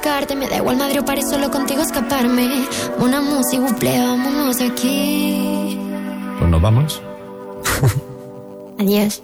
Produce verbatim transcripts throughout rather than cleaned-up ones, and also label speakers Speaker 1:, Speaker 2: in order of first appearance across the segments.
Speaker 1: buscarte. Me da igual Madrid o París, solo contigo escaparme. Una música, buple, vámonos de aquí.
Speaker 2: Pues nos vamos.
Speaker 1: Adiós.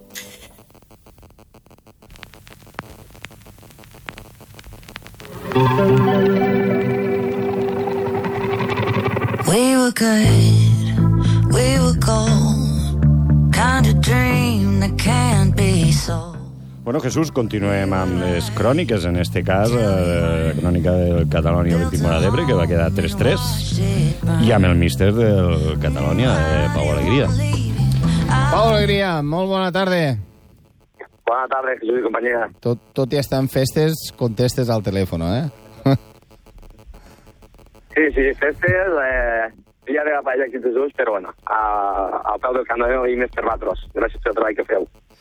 Speaker 3: We were good, we were gold, kind of dream that can't be sold.
Speaker 4: Bueno, Jesús, continuem amb les cròniques, en este cas, eh, la crònica del Catalonia Olímpic Móra d'Ebre, que va quedar tres tres, i amb el míster del Catalonia, eh, Pau Alegría.
Speaker 5: Pau Alegría, molt bona tarda.
Speaker 6: Bona tarda, Jesús i companyia.
Speaker 5: Tot, tot i estar en festes, contestes al telèfon, eh?
Speaker 6: Sí, sí, festes, eh, dia de la paella aquí, Jesús, però bueno, a, al peu del canó i més per batros. Gràcies pel treball que feu.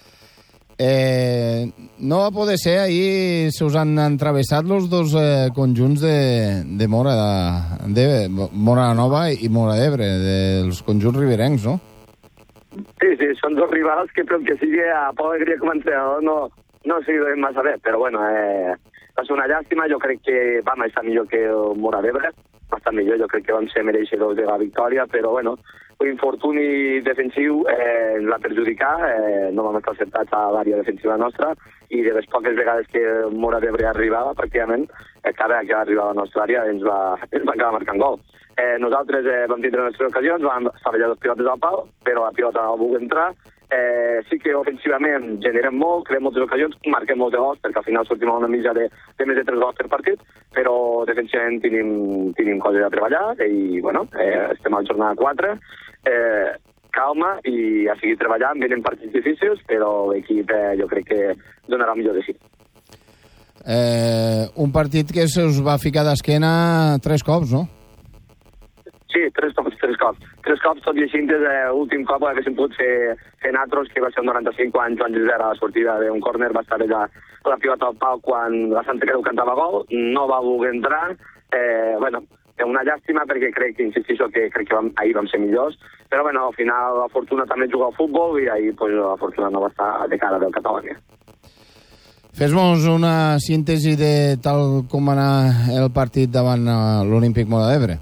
Speaker 5: Eh, no va poder ser, ahir se us han entravessat els dos eh, conjunts de, de Móra de, de Móra Nova i Móra d'Ebre, dels conjunts riberencs, no?
Speaker 6: Sí, sí, són dos rivals que pel que sigui a Pau Alegria com a entrenador no, no s'hi veiem massa bé, però bueno, eh, va ser una llàstima, jo crec que vam estar millor que el Móra d'Ebre, bastant millor, jo crec que vam ser mereixedors de la victòria, però bueno, l'infortuni defensiu eh, ens va perjudicar, eh, no vam estar acertats a l'àrea defensiva nostra, i de les poques vegades que el Móra d'Ebre arribava, pràcticament, eh, cada que arribava a la nostra àrea ens va, ens va acabar marcant gol. Eh, nosaltres eh, vam tindre les nostres ocasions, vam estavellar dos pilotes al pal, però la pilota no va voler entrar. Eh, sí que ofensivament generem molt, creem moltes ocasions, marquem molts de gols, perquè al final sortim a una mitja de, de més de tres gols per partit, però defensivament tenim, tenim coses a treballar, i bueno, eh, estem a la jornada quatre, eh, calma i a seguir treballant, venen partits difícils, però l'equip eh, jo crec que donarà el millor de si.
Speaker 5: Eh, un partit que se us va ficar d'esquena tres cops, no?
Speaker 6: Sí, tres cops, tres cops. Tres cops, tot i així, des de l'últim cop haguéssim pogut fer, fer natros, que va ser el noranta-cinc, quan Joan Gisbert a la sortida d'un córner va estar allà la pilota al pal quan la Santa Creu cantava gol, no va voler entrar. Eh, bueno, una llàstima perquè crec que, insistixo, que crec que vam, ahir vam ser millors, però bueno, al final la Fortuna també juga al futbol i ahir pues, la Fortuna no va estar de cara del Catalonia.
Speaker 5: Fes-nos una síntesi de tal com va anar el partit davant l'Olímpic Móra d'Ebre.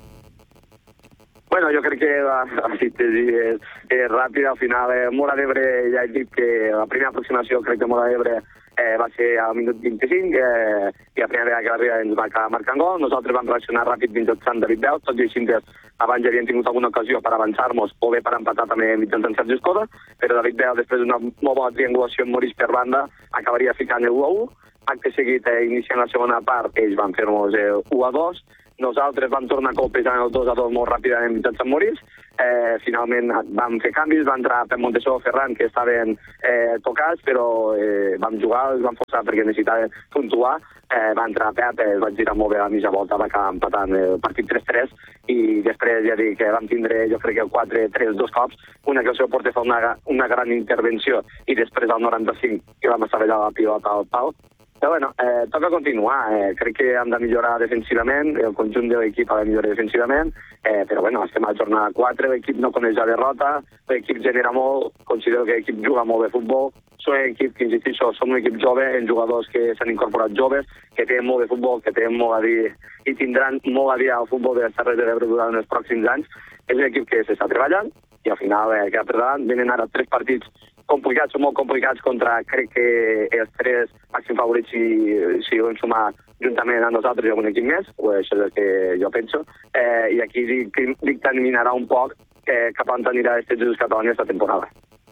Speaker 6: Bueno, jo crec que la, la síntesi és, és ràpida. Al final, eh, Móra d'Ebre, ja he dit que la primera aproximació crec que Móra d'Ebre eh, va ser al minut vint-i-cinc, eh, i la primera vegada que l'arriba ens va acabar marcant gol. Nosaltres vam reaccionar ràpid mitjançant David Beu, tot i així abans ja havíem tingut alguna ocasió per avançar-nos o bé per empatar també mitjançant Sergi Escoda, però David Beu, després d'una molt bona triangulació amb Maurice per banda, acabaria ficant el u a u. Acte seguit, eh, iniciant la segona part, ells van fer-nos el u a dos, nosaltres vam tornar a colpejar el dos a dos molt ràpidament mitjançant Maurice. Eh, finalment vam fer canvis, va entrar Pep Montesó o Ferran, que estaven eh, tocats, però eh, vam jugar, els vam forçar perquè necessitaven puntuar. Eh, va entrar Pep, eh, va girar molt bé a la mitja volta, va acabar empatant el partit tres tres, i després ja dic que vam tindre, jo crec que el quatre tres dos cops, una que el seu porter fa una, una gran intervenció, i després al noranta-cinc que vam estavellar la pilota al pal. Però bueno, eh, toca continuar, eh, crec que hem de millorar defensivament, el conjunt de l'equip ha de millorar defensivament, eh, però bueno, estem a la jornada quatre, l'equip no coneix la derrota, l'equip genera molt, considero que l'equip juga molt de futbol, som un equip que, insistixo, som un equip jove, en jugadors que s'han incorporat joves, que tenen molt de futbol, que tenen molt a dir i tindran molt a dir al futbol de les Terres de l'Ebre durant els pròxims anys. És un equip que s'està treballant i al final eh, queda per davant, venen ara tres partits complicats, són molt complicats contra, crec que els tres màxims favorits si, si ho hem sumar juntament a nosaltres i algun equip més, o això és el que jo penso, eh, i aquí dictaminarà un poc eh, cap on anirà este Jesús Catalonia aquesta temporada.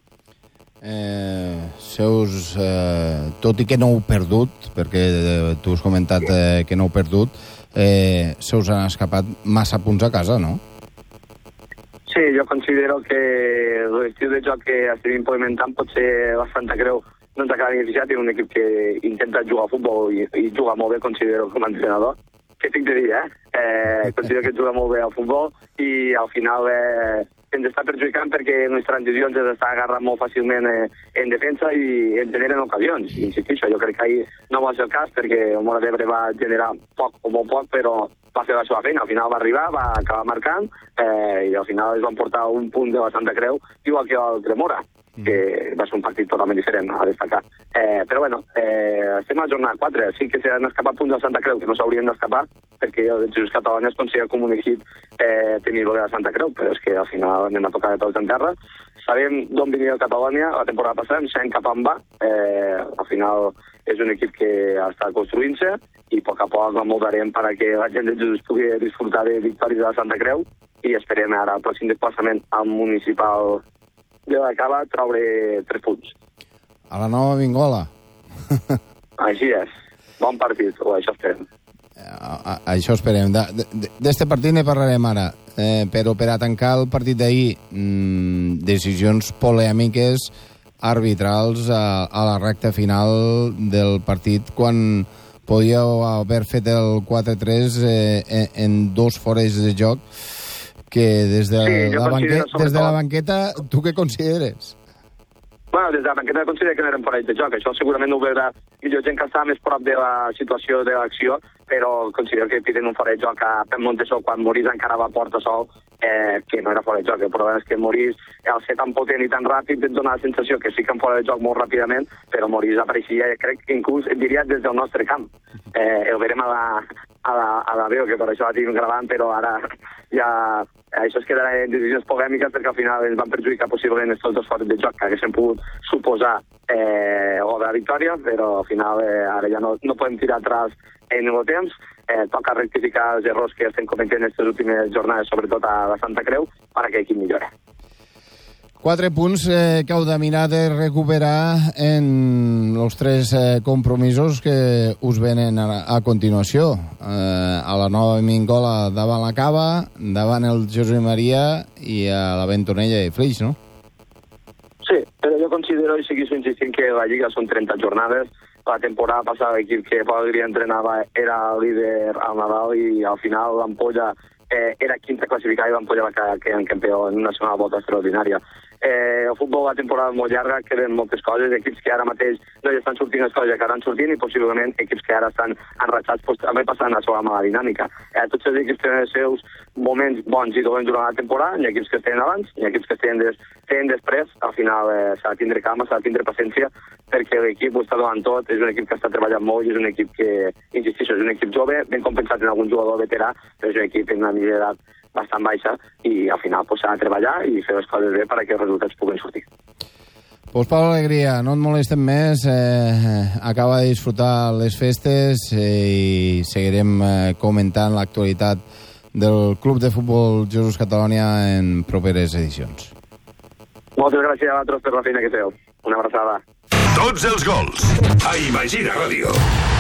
Speaker 5: Eh, seus, eh, tot i que no heu perdut, perquè eh, tu has comentat eh, que no heu perdut, eh, se us han escapat massa punts a casa, no?
Speaker 6: Sí, jo considero que l'estil de joc que estem implementant pot ser la Santa Creu no ens acaba beneficiat, i un equip que intenta jugar a futbol i, i juga molt bé, considero, com a entrenador. Què tinc de dir, eh? eh considero que juga molt bé al futbol i al final eh, ens està perjudicant perquè en les transicions ens està agarrant molt fàcilment eh, en defensa i ens generen ocasions. I insistixo, jo crec que ahir no va ser el cas perquè el Móra d'Ebre va generar poc o molt poc, però va fer la seva feina. Al final va arribar, va acabar marcant eh, i al final es van portar un punt de la Santa Creu, igual que el Cremora, que va ser un partit totalment diferent a destacar. Eh, però bueno, eh, estem a la jornada quatre, sí que s'han escapat punts de la Santa Creu que no s'haurien d'escapar, perquè el Jesús Catalunya es considera com un equip eh, tenir-lo de la Santa Creu, però és que al final anem a tocar de tots en terra. Sabem d'on venia el Catalunya la temporada passada, sabem cap on va, eh, al final és un equip que està construint-se i a poc a poc el moldarem perquè la gent de Jesús pugui disfrutar de victòries de la Santa Creu i esperem ara el pròxim desplaçament al municipal de la Cava traure tres punts.
Speaker 5: A la nova Vingola.
Speaker 6: Així és. Bon partit, o això esperem.
Speaker 5: A, a, això esperem. D'este partit ne parlarem ara, eh, però per a tancar el partit d'ahir, mmm, decisions polèmiques arbitrals a, a la recta final del partit quan podíeu haver fet el quatre tres eh, en, en dos fores de joc que des de, sí, la, banqueta, des de la banqueta, tu què consideres?
Speaker 6: Bueno, des de la banqueta considero que no eren fora de joc. Això segurament ho veurà millor gent que està més prop de la situació de l'acció, però considero que piden un fora de joc a Pep Montesó quan Morís encara va a porta sol, eh, que no era fora de joc. El problema és que Morís, al ser tan potent i tan ràpid, et dona la sensació que sí que en fora de joc molt ràpidament, però Morís apareixia, crec que inclús, et diria, des del nostre camp. Eh, el verem a la, a la, a la veu, que per això la tinc gravant, però ara ja això es quedarà en decisions polèmiques perquè al final ens van perjudicar possiblement els dos fores de joc que haguessin pogut suposar eh, o de la victòria, però al final eh, ara ja no, no podem tirar atrás en el temps. Eh, toca rectificar els errors que estem cometent en aquestes últimes jornades, sobretot a la Santa Creu, perquè l'equip millora.
Speaker 5: Quatre punts eh, que heu de mirar de recuperar en els tres eh, compromisos que us venen a, a continuació. Eh, a la nova Mingola davant la Cava, davant el José Maria i a la Ventonella i Flix, no?
Speaker 6: Sí, però jo considero i segueixo insistint que la Lliga són trenta jornades. La temporada passada l'equip que Pau Alegria entrenava era líder al Nadal i al final l'Ampolla eh, era quinta classificada i l'Ampolla va quedar campió en una segona volta extraordinària. Eh, el futbol la temporada és molt llarga, queden moltes coses, equips que ara mateix no hi estan sortint les coses que acabaran sortint i possiblement equips que ara estan enratxats pues, també passant a la seva mala dinàmica. Eh, tots els equips tenen els seus moments bons i dolents durant la temporada, hi ha equips que es tenen abans, hi ha equips que es tenen, des, tenen després, al final eh, s'ha de tindre calma, s'ha de tindre paciència, perquè l'equip ho està donant tot, és un equip que està treballant molt i és un equip que, insistixo, és un equip jove, ben compensat en algun jugador veterà, però és un equip en una mitja edat bastant baixa i al final pues, s'ha de treballar i fer les coses bé perquè els resultats puguen sortir.
Speaker 5: Pues Pau Alegria, no et molestem més, eh, acaba de disfrutar les festes eh, i seguirem eh, comentant l'actualitat del Club de Futbol Jesús Catalunya en properes edicions.
Speaker 6: Moltes gràcies a vosaltres per la feina que feu. Una abraçada.
Speaker 2: Tots els gols a Imagina Ràdio.